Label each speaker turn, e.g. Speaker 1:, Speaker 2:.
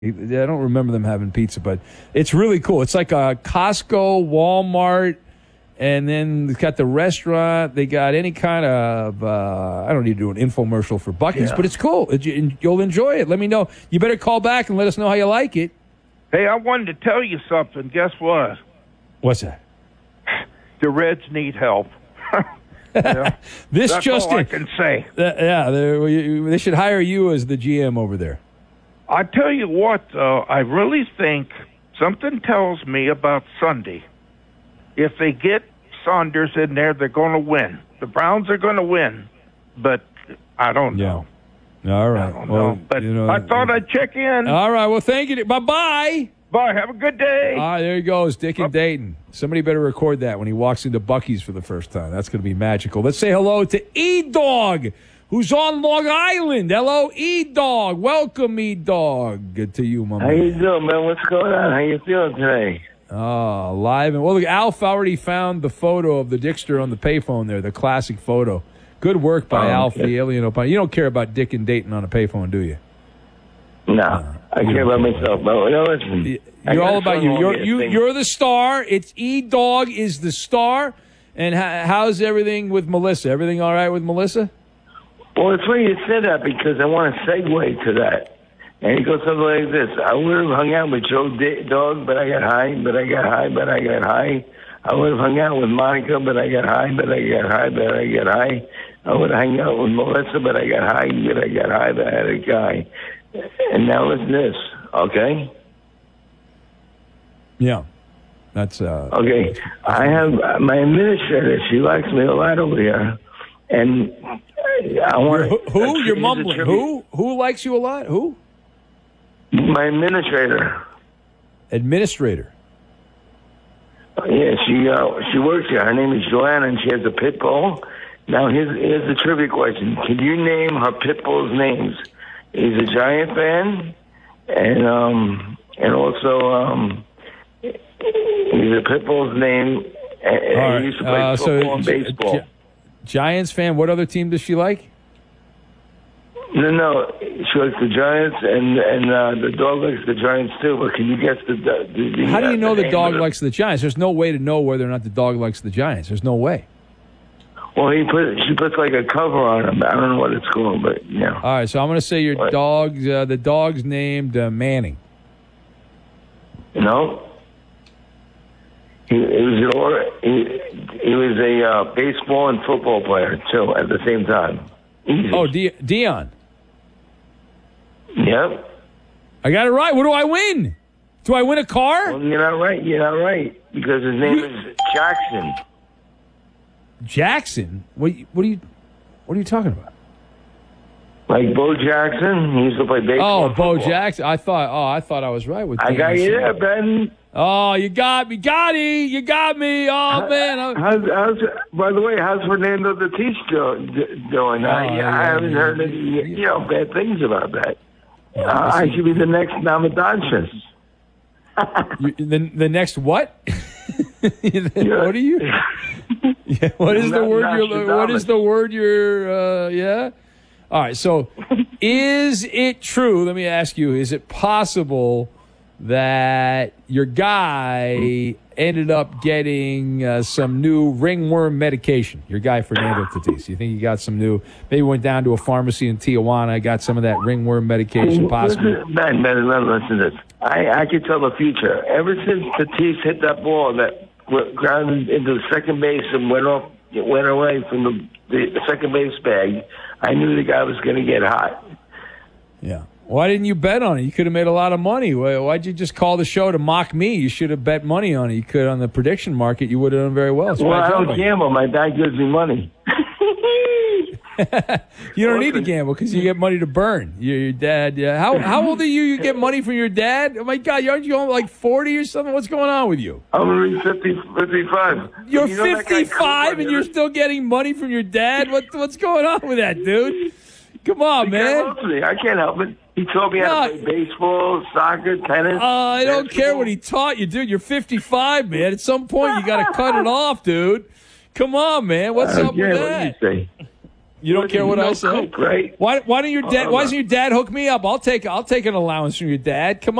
Speaker 1: I don't remember them having pizza, but it's really cool. It's like a Costco, Walmart, and then it's got the restaurant. They got any kind of, I don't need to do an infomercial for Buc-ee's, but it's cool. You'll enjoy it. Let me know. You better call back and let us know how you like it.
Speaker 2: Hey, I wanted to tell you something. Guess what?
Speaker 1: What's that?
Speaker 2: The Reds need help. Yeah. That's all I can say.
Speaker 1: They should hire you as the GM over there.
Speaker 2: I tell you what, I really think something tells me about Sunday. If they get Saunders in there, they're going to win. The Browns are going to win, but I don't know.
Speaker 1: All right.
Speaker 2: I don't know. But I thought I'd check in.
Speaker 1: All right. Well, thank you. Bye-bye.
Speaker 2: Bye. Have a good day.
Speaker 1: All right, there he goes, Dick and Dayton. Somebody better record that when he walks into Buc-ee's for the first time. That's going to be magical. Let's say hello to E-Dog, who's on Long Island. Hello, E-Dog. Welcome, E-Dog. Good to you, my man.
Speaker 3: How you doing, man? What's going on? How you feeling today?
Speaker 1: Oh, live. Well, look, Alf already found the photo of the Dickster on the payphone there, the classic photo. Good work by Alf, the alien opponent. You don't care about Dick and Dayton on a payphone, do you?
Speaker 3: No, I care about myself. But listen,
Speaker 1: you're all about you. You're the star. It's E-Dog is the star. And how's everything with Melissa? Everything all right with Melissa?
Speaker 3: Well, it's funny you said that because I want to segue to that. And it goes something like this. I would have hung out with Joe Dog, but I got high, but I got high, but I got high. I would have hung out with Monica, but I got high, but I got high, but I got high. I would have hung out with Melissa, but I got high, but I got high, but I had a guy. And now it's this, okay?
Speaker 1: Yeah. That's
Speaker 3: okay. I have my administrator. She likes me a lot over here. And I want
Speaker 1: who? You're mumbling. Who likes you a lot? Who?
Speaker 3: My administrator.
Speaker 1: Administrator.
Speaker 3: Yeah, she works here. Her name is Joanna, and she has a pit bull. Now, here's the trivia question. Can you name her pit bull's names? He's a Giant fan, and also he's a pit bull's name. And he used to play football and baseball.
Speaker 1: Giants fan. What other team does she like?
Speaker 3: No, she likes the Giants, and the dog likes the Giants too. But can you guess the
Speaker 1: how do you know the dog likes the Giants? There's no way to know whether or not the dog likes the Giants. There's no way.
Speaker 3: Well, she puts like a cover on him. I don't know what it's called, but yeah.
Speaker 1: All right, so I'm going to say your dog's the dog's named Manning.
Speaker 3: No. He was a baseball and football player too at the same time. Easy.
Speaker 1: Oh, Dion.
Speaker 3: Yep.
Speaker 1: I got it right. What do I win? Do I win a car?
Speaker 3: Well, you're not right. You're not right because his name is Jackson.
Speaker 1: Jackson? What are you talking about?
Speaker 3: Like Bo Jackson, he used to play baseball.
Speaker 1: Oh, Bo Jackson. I thought I was right with.
Speaker 3: I got you there, Ben.
Speaker 1: Oh, you got me, Gotti. You got me. Oh man.
Speaker 3: How's by the way, how's Fernando Tatis doing? I haven't heard any bad things about that. I should be the next Namadonchis.
Speaker 1: The next what? What are you? Yeah, what is the word? What is the word you're? Yeah. All right. So, is it true? Let me ask you: is it possible that your guy ended up getting some new ringworm medication? Your guy Fernando Tatis. You think he got some new? Maybe went down to a pharmacy in Tijuana, got some of that ringworm medication. Possibly.
Speaker 3: Ben, listen to this. I can tell the future. Ever since Tatis hit that ball that grounded into the second base and went away from the second base bag, I knew the guy was going to get hot.
Speaker 1: Yeah. Why didn't you bet on it? You could have made a lot of money. Why'd you just call the show to mock me? You should have bet money on it. You could on the prediction market. You would have done very well.
Speaker 3: Well, I don't gamble. My dad gives me money.
Speaker 1: You don't need to gamble because you get money to burn. Your dad. Yeah. How old are you? You get money from your dad? Oh my God! Aren't you like 40 or something? What's going on with you?
Speaker 3: I'm only 55.
Speaker 1: You're 55 and you're still getting money from your dad? What's going on with that, dude? Come on, man.
Speaker 3: I can't help it. He taught me how to play baseball, soccer, tennis.
Speaker 1: I don't care what he taught you, dude. You're 55, man. At some point, you got to cut it off, dude. Come on, man. What's up with that?
Speaker 3: What do you say?
Speaker 1: You don't care what I say?
Speaker 3: Coke, right?
Speaker 1: Why don't your dad? Why doesn't your dad hook me up? I'll take an allowance from your dad. Come